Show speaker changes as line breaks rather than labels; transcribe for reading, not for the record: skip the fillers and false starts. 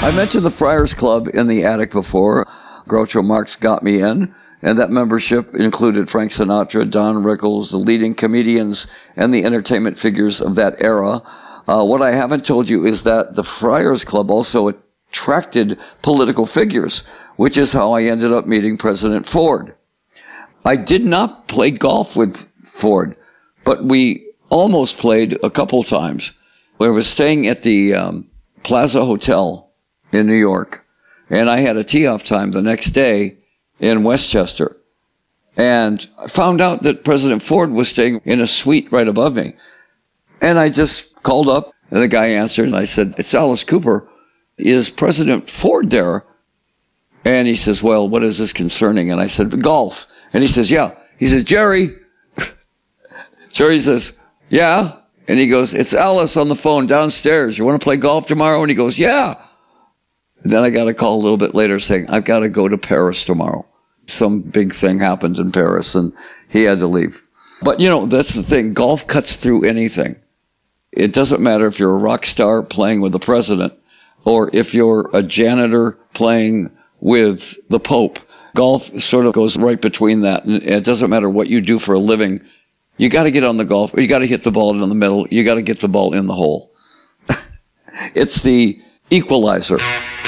I mentioned the Friars Club in the attic before. Groucho Marx got me in, and that membership included Frank Sinatra, Don Rickles, the leading comedians, and the entertainment figures of that era. What I haven't told you is that the Friars Club also attracted political figures, which is how I ended up meeting President Ford. I did not play golf with Ford, but we almost played a couple times. We were staying at the Plaza Hotel in New York, and I had a tee-off time the next day in Westchester. And I found out that President Ford was staying in a suite right above me. And I just called up, and the guy answered, and I said, "It's Alice Cooper. Is President Ford there?" And he says, "Well, what is this concerning?" And I said, "Golf." And he says, "Yeah." He said, "Jerry." Jerry says, "Yeah." And he goes, "It's Alice on the phone downstairs. You want to play golf tomorrow?" And he goes, "Yeah." And then I got a call a little bit later saying, "I've got to go to Paris tomorrow. Some big thing happened in Paris," and he had to leave. But, you know, that's the thing. Golf cuts through anything. It doesn't matter if you're a rock star playing with the president or if you're a janitor playing with the Pope. Golf sort of goes right between that. And it doesn't matter what you do for a living. You got to get on the golf. You got to hit the ball in the middle. You got to get the ball in the hole. It's the equalizer.